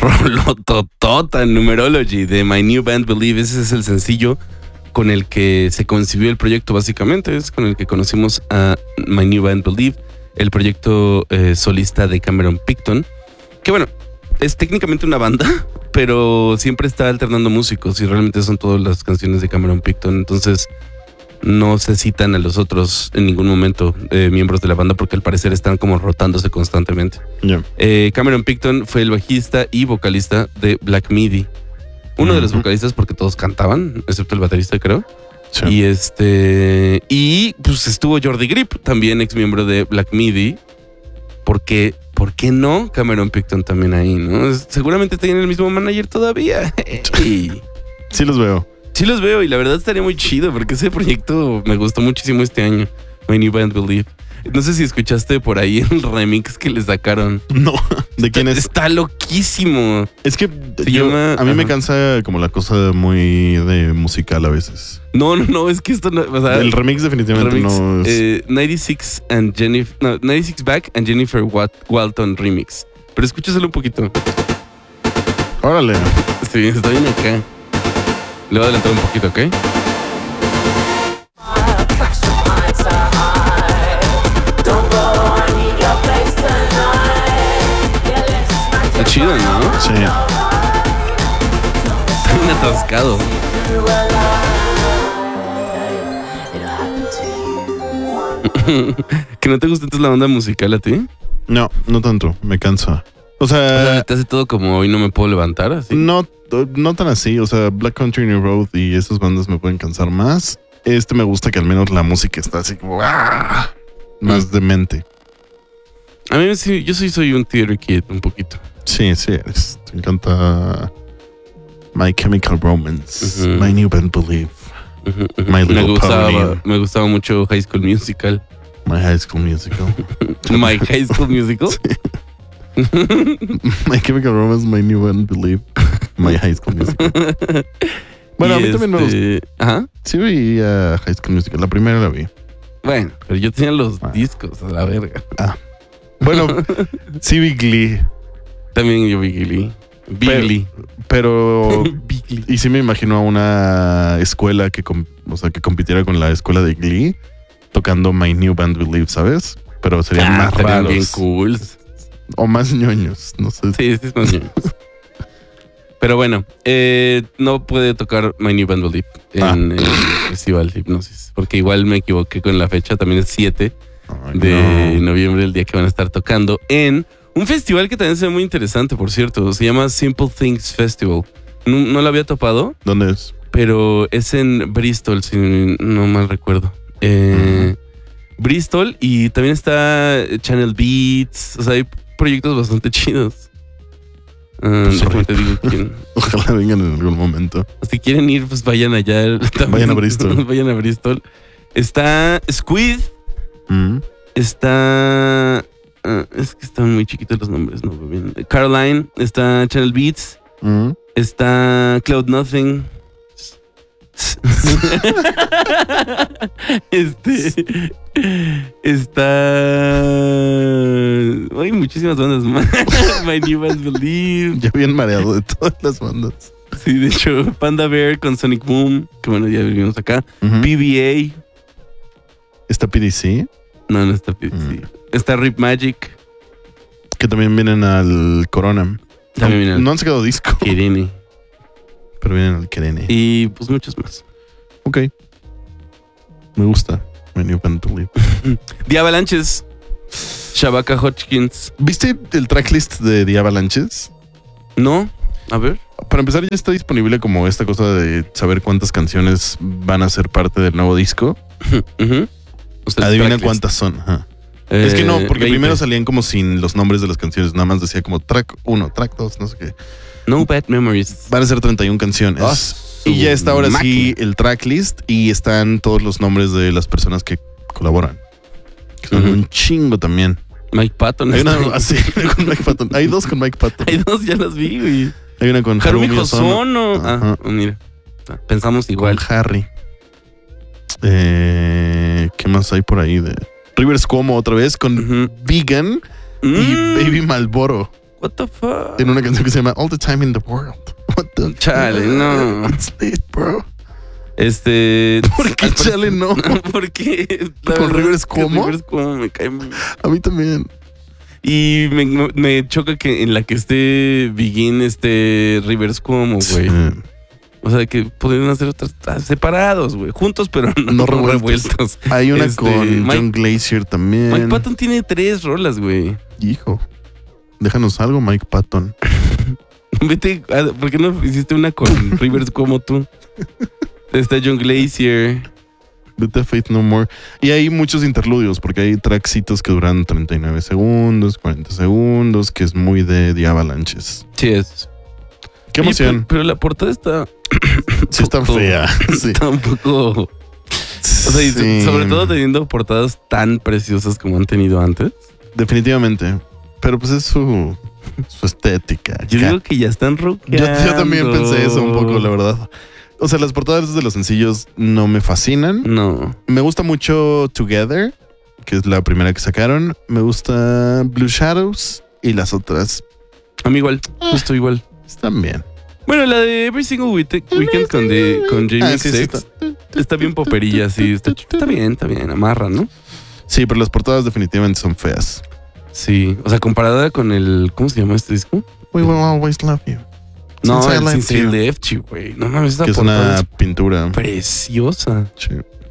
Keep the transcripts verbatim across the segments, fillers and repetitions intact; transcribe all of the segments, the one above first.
rolototota, Numerology de My New Band Believe. Ese es el sencillo con el que se concibió el proyecto, básicamente. Es con el que conocimos a My New Band Believe, el proyecto eh, solista de Cameron Picton. Que bueno, es técnicamente una banda, pero siempre está alternando músicos y realmente son todas las canciones de Cameron Picton. Entonces no se citan a los otros en ningún momento, eh, miembros de la banda, porque al parecer están como rotándose constantemente. Yeah. Eh, Cameron Picton fue el bajista y vocalista de Black Midi. Uno uh-huh. de los vocalistas, porque todos cantaban, excepto el baterista, creo. Sí. Y este. Y pues estuvo Jordi Grip, también ex miembro de Black Midi. Porque, ¿por qué no? Cameron Picton también ahí, ¿no? Seguramente tienen el mismo manager todavía. Sí los veo. Sí los veo y la verdad estaría muy chido porque ese proyecto me gustó muchísimo este año. My New Band Believe. No sé si escuchaste por ahí el remix que le sacaron. No, ¿de quién es? Está loquísimo. Es que Se yo, llama, a mí ajá. me cansa como la cosa muy de musical a veces. No, no, no, es que esto no, o sea, el remix definitivamente remix, no es... Eh, noventa y seis and Jennifer, no, noventa y seis Back and Jennifer Wat- Walton remix. Pero escúchaselo un poquito. Órale. Sí, está bien acá. Le voy a adelantar un poquito, ¿ok? Está chido, ¿no? Sí. Está bien atascado. ¿Que no te gusta entonces la banda musical a ti? No, no tanto. Me cansa. O sea, O sea, te hace todo como hoy no me puedo levantar, así. no, no tan así. O sea, Black Country New Road y esas bandas me pueden cansar más. Este me gusta que al menos la música está así como ¡ah! Más Mm. demente. A mí sí, yo sí soy un theater kid, un poquito. Sí, sí eres. Te encanta My Chemical Romance, Ujú. My New Band Believe, Uh-huh, uh-huh. My Me Little gustaba, Pony. me gustaba mucho High School Musical. My High School Musical. My High School Musical. My Chemical Romance, My New Band Believe, My High School Musical. Bueno, Y a mí también me gusta. este, Ajá. Sí vi a High School Musical. La primera la vi. Bueno, pero yo tenía los Ah. discos a la verga. Bueno, sí vi Glee. También yo vi Glee. Bigly. Pero... Bigly. Y sí me imagino a una escuela que, com- o sea, que compitiera con la escuela de Glee tocando My New Band Believe, ¿sabes? Pero serían Ah, más estarían raros. bien cool. O más ñoños, no sé. Sí, sí, es más ñoños. Pero bueno, eh, no puede tocar My New Band Believe en Ah. el Festival Hipnosis. Porque igual me equivoqué con la fecha. También es siete Ay, de no. noviembre, el día que van a estar tocando en un festival que también se ve muy interesante, por cierto. Se llama Simple Things Festival. No, no lo había topado, ¿Dónde es? pero es en Bristol, si no mal recuerdo. Eh, Bristol, y también está Channel Beats. O sea, hay proyectos bastante chidos. Ah, Pues, déjame sorry. te digo quién. Ojalá vengan en algún momento. Si quieren ir, pues vayan allá. También. Vayan a Bristol. Vayan a Bristol. Está Squid. Mm. Está... ah, es que están muy chiquitos los nombres, no veo bien. Caroline. Está Channel Beats. Mm. Está Cloud Nothing. este... Está... Hay muchísimas bandas más. My New Band Believe. Ya bien mareado de todas las bandas. Sí, de hecho, Panda Bear con Sonic Boom, que bueno, ya vivimos acá. Ujú. P B A. Está P D C, No, no está P B A. Mm. Está Rip Magic. que también vienen al Corona. También no, vienen al- no han sacado disco, Kirini. pero vienen al Kerene. Y pues muchos más. Ok. Me gusta. My New Band Believe. The Avalanches. Shabaka Hodgkins. ¿Viste el tracklist de The Avalanches? No, a ver. Para empezar, ya está disponible como esta cosa de saber cuántas canciones van a ser parte del nuevo disco. Ujú. O sea, el Adivina tracklist. cuántas son. Ajá. Eh, Es que no, porque veinte. primero salían como sin los nombres de las canciones. Nada más decía como track uno, track dos, no sé qué. No Bad Memories. Van a ser treinta y una canciones. Ah, su y ya está ahora sí máquina. el tracklist y están todos los nombres de las personas que colaboran. Que son Ujú. un chingo también. Mike Patton. Hay una está ahí. así, con Mike Patton. Hay dos con Mike Patton. Hay dos, ya las vi, güey. Hay una con Harumi Harumi Hosono. Hosono. Ah, Ajá. oh, mira. Pensamos igual. Con Harry. Eh, ¿Qué más hay por ahí? De Rivers Cuomo otra vez con Ujú. Vegan y Mm. Baby Malboro. What the fuck? Tiene una canción que se llama All the Time in the World. What the Chale, fuck? no. It's late, bro. Este. ¿Por qué chale no? Porque. la ¿Con verdad Rivers es que Cuomo? Rivers Cuomo me cae muy- A mí también. Y me, me choca que en la que esté Begin esté Rivers Cuomo, güey. Sí. O sea, que podrían hacer otras ah, separados, güey. Juntos, pero no, No no revueltos. revueltos. Hay una Este, con Mike- John Glacier también. Mike Patton tiene tres rolas, güey. Hijo. Déjanos algo, Mike Patton. Vete, a- ¿por qué no hiciste una con Rivers Cuomo tú? Está John Glacier. Vete a Faith No More. Y hay muchos interludios, porque hay tracksitos que duran treinta y nueve segundos, cuarenta segundos, que es muy de The Avalanches. Sí, es. Qué Oye, emoción. pero, pero la portada está. Sí, está poco- fea. Sí. Está un poco. O sea, y so- Sí. sobre todo teniendo portadas tan preciosas como han tenido antes. Definitivamente. Pero pues es su, su estética. Yo Ca- digo que ya están yo, rockeando. yo también pensé eso un poco, la verdad. O sea, las portadas de los sencillos no me fascinan. No. Me gusta mucho Together, que es la primera que sacaron. Me gusta Blue Shadows y las otras A mí igual. Justo igual. están bien. Bueno, la de Every Single Week- Weekend con, de, con Jamie Ah, sí, sí, Sex está bien poperilla, sí. Está, ch- está bien, está bien. Amarra, ¿no? Sí, pero las portadas definitivamente son feas. Sí. O sea, comparada con el. ¿Cómo se llama este disco? We will always love you. No, Since I el left Since I you. Left You, güey. No mames, esta Que es portada una es pintura. preciosa. Sí.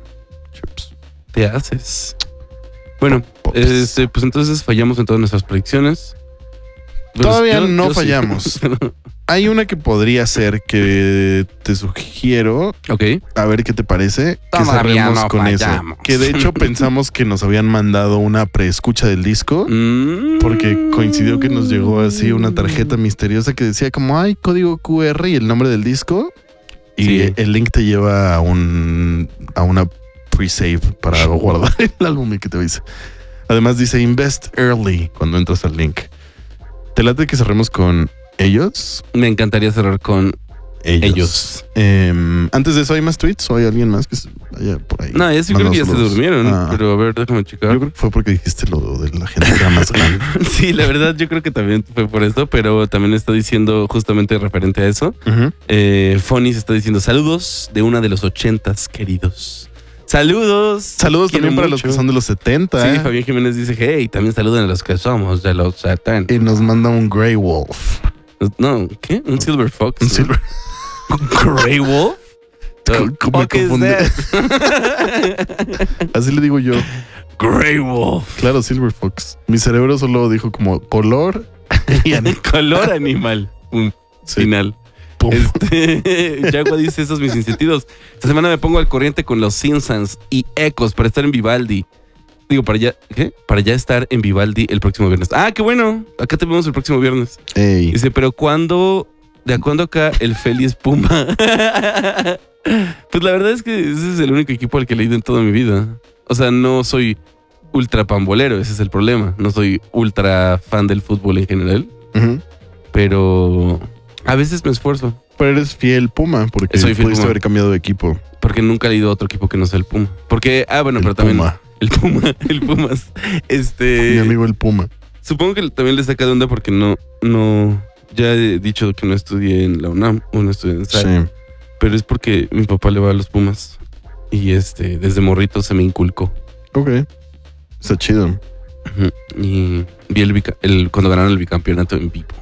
Chips. Te haces. Bueno, Pops. este, pues entonces fallamos en todas nuestras predicciones. Pero Todavía yo- no yo sí. fallamos. Hay una que podría ser que te sugiero, Ok. a ver qué te parece, que Todavía cerremos no con fallamos. eso. Que de hecho pensamos que nos habían mandado una preescucha del disco. Mm. Porque coincidió que nos llegó así una tarjeta misteriosa que decía como hay código Q R y el nombre del disco. Y Sí. el link te lleva a un a una pre-save para guardar el álbum y que te dice. Además dice invest early cuando entras al link. ¿Te late que cerremos con ellos? Me encantaría cerrar con Ellos. ellos. Em, antes de eso, ¿hay más tweets o hay alguien más que se vaya por ahí? No, ya sí creo que ya se Mándanos durmieron. saludos. Ah, Pero a ver, déjame yo checar. creo que fue porque dijiste lo de la gente que era más grande. Sí, la verdad, yo creo que también fue por esto, pero también está diciendo justamente referente a eso. Ujú. Eh, Fonny se está diciendo saludos de una de los ochentas, queridos. Saludos. Saludos Quiero también para los mucho. que son de los setenta. Sí, ¿eh? Fabián Jiménez dice, hey, también saluden a los que somos de los setenta. Y nos manda un Grey Wolf. No, ¿qué? Un Silver Fox. Un ¿no? Silver. Grey Wolf. Co- The co- me fuck is confundí. that? Así le digo yo. Grey Wolf. Claro, Silver Fox. Mi cerebro solo dijo como color y ani- Color animal. Un Sí. final. Pum. Este, Yagua dice, esos mis insentidos. Esta semana me pongo al corriente con los Simpsons y Ecos para estar en Vivaldi. Digo, para ya, ¿qué? Para ya estar en Vivaldi el próximo viernes. Ah, qué bueno. Acá te vemos el próximo viernes. Ey. Dice, pero ¿cuándo? ¿De a cuándo acá el Feli es Puma? Pues la verdad es que ese es el único equipo al que le he ido en toda mi vida. O sea, no soy ultra pambolero, ese es el problema. No soy ultra fan del fútbol en general, Ujú. pero a veces me esfuerzo. Pero eres fiel Puma porque Soy fiel pudiste Puma. haber cambiado de equipo. Porque nunca he ido a otro equipo que no sea el Puma. Porque, ah, bueno, El pero también Puma. el Puma, el Pumas. Este, Mi amigo el Puma. supongo que también le saca de onda porque no, no, ya he dicho que no estudié en la UNAM o no estudié en SAC, Sí. pero es porque mi papá le va a los Pumas y este, desde morrito se me inculcó. Ok. Está chido. Ujú. Y vi el, bica- el cuando ganaron el bicampeonato en vivo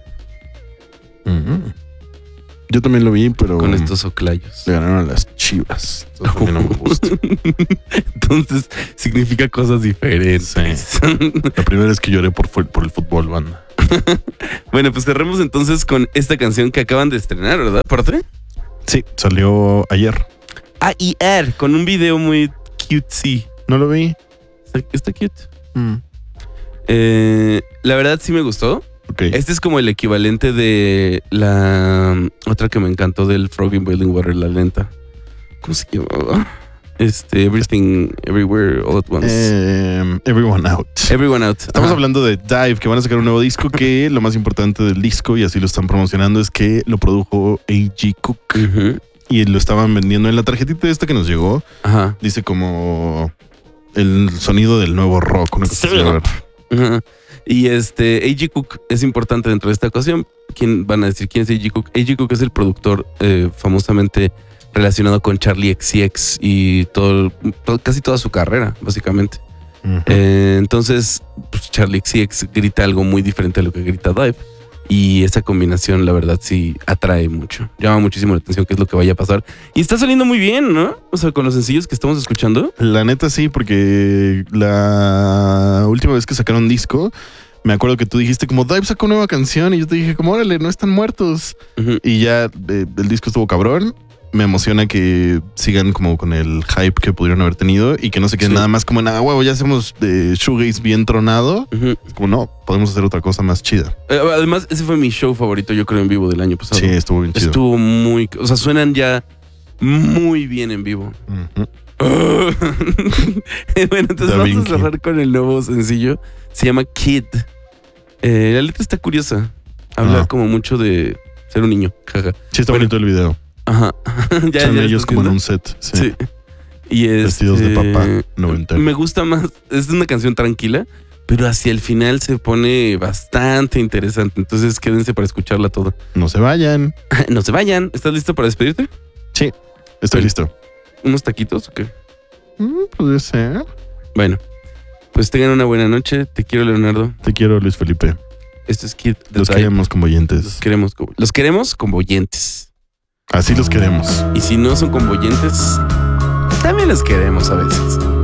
Ujú. Yo también lo vi, pero con estos oclayos. le ganaron a las Chivas. Entonces, a mí no me gusta. Entonces significa cosas diferentes. La primera es que lloré por, fu- por el fútbol, banda. Bueno, pues cerremos entonces con esta canción que acaban de estrenar, ¿verdad? ¿Aparte? Sí, salió ayer. A I R, con un video muy cutesy. No lo vi. Está, está cute. Mm. Eh, la verdad sí me gustó. Ok. Este es como el equivalente de la um, otra que me encantó del Frog in Boiling Water, la lenta. ¿Cómo se llamaba? Este, Everything, Everywhere, All at Once. Em, everyone Out. Everyone Out. Estamos Ajá. hablando de Dive, que van a sacar un nuevo disco, que lo más importante del disco, y así lo están promocionando, es que lo produjo A G Cook. Ujú. Y lo estaban vendiendo en la tarjetita esta que nos llegó. Ajá. Dice como el sonido del nuevo rock. Una cosa así, a ver. Ajá. Y este, A G Cook es importante dentro de esta ocasión. ¿Quién van a decir quién es A G Cook? A G Cook es el productor eh, famosamente relacionado con Charlie X C X y todo, todo, casi toda su carrera, básicamente. Uh-huh. Eh, entonces, pues Charlie X C X grita algo muy diferente a lo que grita Dive. Y esa combinación, la verdad, sí atrae mucho. Llama muchísimo la atención qué es lo que vaya a pasar. Y está saliendo muy bien, ¿no? O sea, con los sencillos que estamos escuchando. La neta sí, porque la última vez que sacaron disco, me acuerdo que tú dijiste como Dive sacó una nueva canción y yo te dije como órale, no están muertos. Uh-huh. Y ya eh, el disco estuvo cabrón. Me emociona que sigan como con el hype que pudieron haber tenido y que no se queden sí. nada más como nada, huevo, ya hacemos de shoegaze bien tronado. Uh-huh. Como no, podemos hacer otra cosa más chida. Eh, además, ese fue mi show favorito, yo creo, en vivo del año pasado. Sí, estuvo bien chido. Estuvo muy, o sea, suenan ya muy bien en vivo. Uh-huh. Oh. Bueno, entonces da vamos Vinci. a cerrar con el nuevo sencillo. Se llama Kid. Eh, la letra está curiosa. Habla uh-huh. como mucho de ser un niño. Jaja. Sí, está bueno, bonito el video. Ajá. ya, Son ya ellos como en un set. Sí. sí. Y es, vestidos de papá noventero. Me gusta más. Es una canción tranquila, pero hacia el final se pone bastante interesante. Entonces quédense para escucharla toda. No se vayan. No se vayan. ¿Estás listo para despedirte? Sí, estoy bueno, listo. ¿Unos taquitos o qué? Mm, puede ser. Bueno, pues tengan una buena noche. Te quiero, Leonardo. Te quiero, Luis Felipe. Esto es Kid. Los queremos como oyentes. Los queremos como, los queremos como oyentes. Así los queremos. Y si no son convoyentes, también los queremos a veces.